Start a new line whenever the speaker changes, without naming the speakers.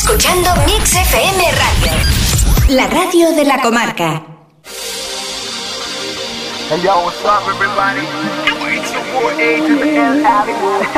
escuchando Mix FM Radio, la radio de la comarca.
Hey yo, what's up everybody? It's your boy A to the L,